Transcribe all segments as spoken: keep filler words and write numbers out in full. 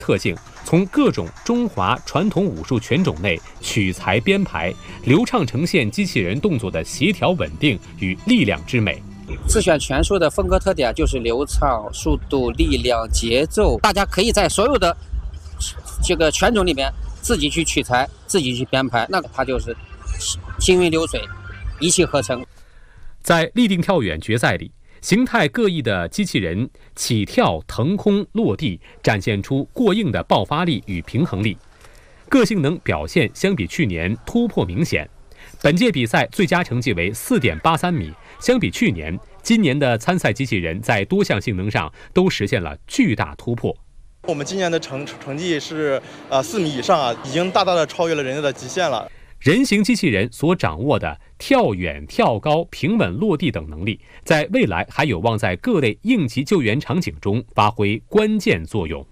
特性，从各种中华传统武术拳种内取材编排，流畅呈现机器人动作的协调稳定与力量之美。 自选拳术的风格特点就是流畅、速度、力量、节奏，大家可以在所有的这个拳种里面自己去取材，自己去编排，那它就是行云流水，一气呵成。 在立定跳远决赛里，形态各异的机器人起跳、腾空、落地，展现出过硬的爆发力与平衡力，各性能表现相比去年突破明显。本届比赛最佳成绩为 四点八三米，相比去年，今年的参赛机器人在多项性能上都实现了巨大突破。 我们今年的成成绩是呃四米以上啊，已经大大的超越了人家的极限了。 人形机器人所掌握的跳远、跳高、平稳落地等能力，在未来还有望在各类应急救援场景中发挥关键作用。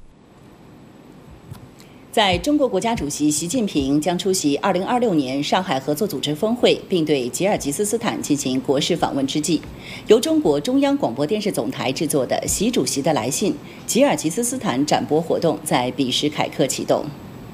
在中国国家主席习近平将出席二零二六年上海合作组织峰会，并对吉尔吉斯斯坦进行国事访问之际，由中国中央广播电视总台制作的《习主席的来信》吉尔吉斯斯坦展播活动在比什凯克启动。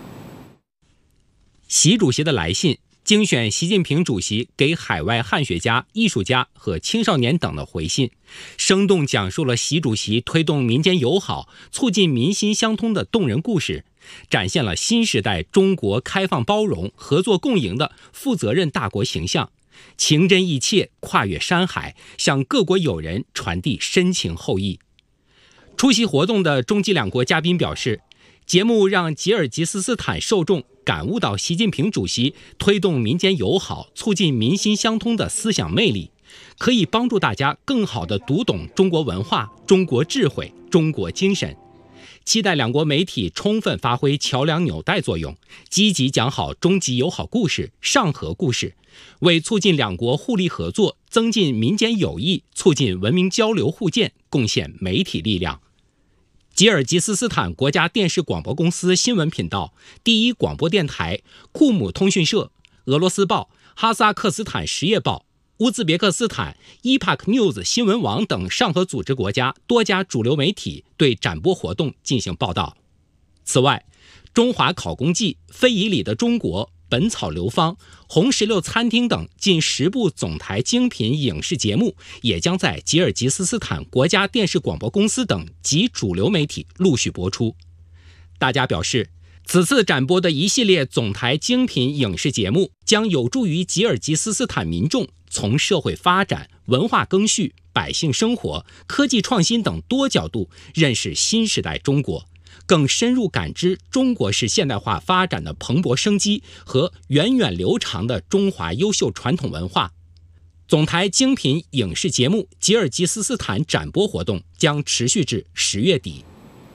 习主席的来信精选习近平主席给海外汉学家、艺术家和青少年等的回信，生动讲述了习主席推动民间友好、促进民心相通的动人故事，展现了新时代中国开放包容、合作共赢的负责任大国形象，情真意切，跨越山海，向各国友人传递深情厚谊。出席活动的中吉两国嘉宾表示，节目让吉尔吉斯斯坦受众感悟到习近平主席推动民间友好、促进民心相通的思想魅力，可以帮助大家更好地读懂中国文化、中国智慧、中国精神。期待两国媒体充分发挥桥梁纽带作用，积极讲好中吉友好故事、上合故事，为促进两国互利合作、增进民间友谊、促进文明交流互鉴贡献媒体力量。吉尔吉斯斯坦国家电视广播公司新闻频道、第一广播电台、库姆通讯社、俄罗斯报、哈萨克斯坦实业报、乌兹别克斯坦 E P A K News 新闻网等上合组织国家多家主流媒体对展播活动进行报道。此外，中华考工记、非遗里的中国、本草流芳、红石榴餐厅等近十部总台精品影视节目也将在吉尔吉斯斯坦国家电视广播公司等及主流媒体陆续播出。大家表示，此次展播的一系列总台精品影视节目将有助于吉尔吉斯斯坦民众从社会发展、文化更续、百姓生活、科技创新等多角度认识新时代中国，更深入感知中国式现代化发展的蓬勃生机和源远流长的中华优秀传统文化。总台精品影视节目吉尔吉斯斯坦展播活动将持续至十月底。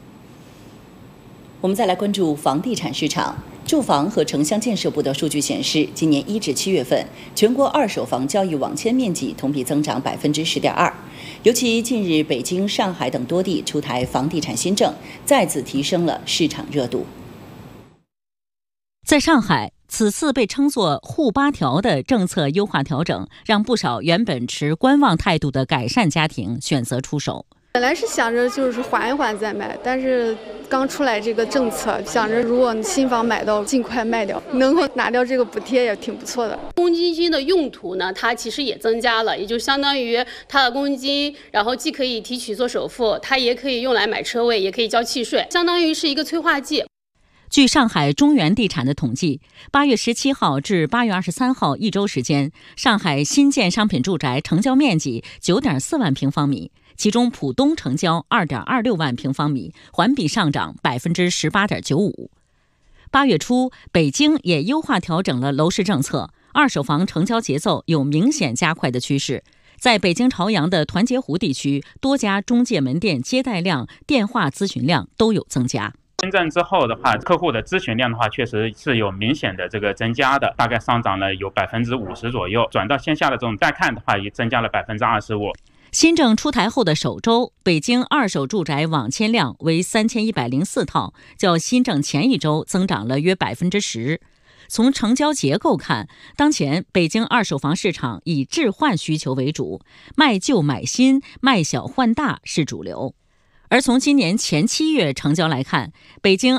我们再来关注房地产市场。住房和城乡建设部的数据显示，今年一至七月份，全国二手房交易网签面积同比增长百分之十点二。尤其近日北京、上海等多地出台房地产新政，再次提升了市场热度。在上海，此次被称作“沪八条”的政策优化调整，让不少原本持观望态度的改善家庭选择出手。 本来是想着就是缓一缓再买，但是刚出来这个政策，想着如果新房买到尽快卖掉，能够拿掉这个补贴也挺不错的。 公积金的用途呢，它其实也增加了，也就相当于它的公积金，然后既可以提取做首付，它也可以用来买车位，也可以交契税，相当于是一个催化剂。 据上海中原地产的统计，八月十七号至八月二十三号一周时间，上海新建商品住宅成交面积九点四万平方米，其中浦东成交二点二六万平方米，环比上涨百分之十八点九五。八月初，北京也优化调整了楼市政策，二手房成交节奏有明显加快的趋势。在北京朝阳的团结湖地区，多家中介门店接待量、电话咨询量都有增加。 新政之后的话，客户的咨询量的话，确实是有明显的这个增加的，大概上涨了有百分之五十左右。转到线下的这种带看的话，也增加了百分之二十五。 新政出台后的首周，北京二手住宅网签量为三千一百零四套，较新政前一周增长了约百分之十。从成交结构看，当前北京二手房市场以置换需求为主，卖旧买新、卖小换大是主流。 而从今年前七月成交来看，北京